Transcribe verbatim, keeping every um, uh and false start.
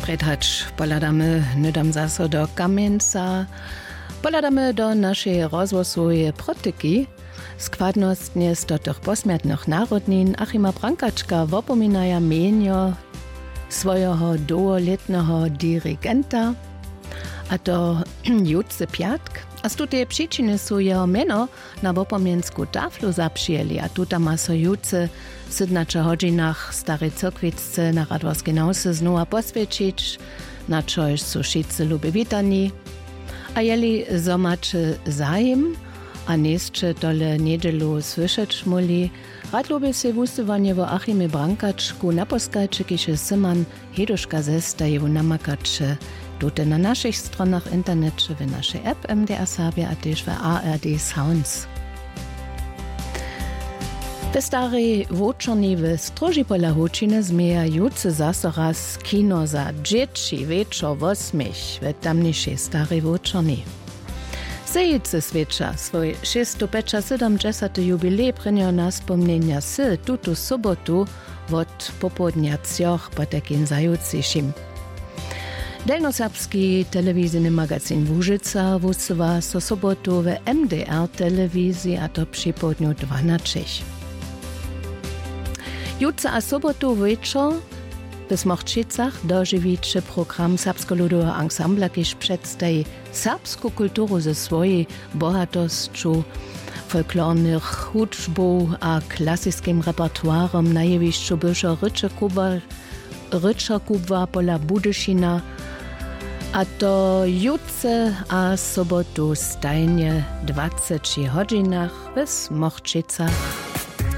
Predhać poladamy nydam zaso do Kamieńca, poladamy do naszej rozwojowej protyki, składnostnie z tych posmiatnych narodnin Achima Brankaczka wopominaja mienio swojego długoletnego dirigenta, a to Jutce Piatk. A z tutej przyczyny są jeho meno na wopomiensku taflu zapřijeli, a tuta ma so Jutce w siednaście hodzinach starej cyrkwicce na Radworskiej Nausy znowa poswiecić, na čož su wszyscy lubi witani. A jeli zomaczy zajem, a nesče tole niedzielu słyszeć muli, rad lubi se wustywanie wo Achimie Brankaczku naposkajczy, kiše Siman Heduszka zestaje namakacze tute na naszych stronach internecie, w naszej app M D R Sabia, a też w A R D Sounds. W starej Wočerni w Stroži pola Hučine zmieja Jutce zaso raz kino za dzieci wieczor w osmich w tamniejszej starej Wočerni. Sejice swecza swój szestopełćdziesiąty jubilej prinio na wspomnienia sy tutu sobotu od popołudnia cioch po takim zajutrzejszym. Delnoserbski telewizyjny magazyn Łużyca wusywa so sobotu w M D R telewizji, a to przy południu dwanaście. Jutce a sobotu wieczor w Smochčicach dożywiczy program Serbsko-ludowego ansambla, kiż przedstawi serbską kulturę ze swojej bohatostju, folklornych hudżbów a klasycznym repertuarem na jewiszczu bysza Ryczakuba pola Budyšina, a to jutce a sobotu stajnie dwadzieścia hodzinach w Smochčicach.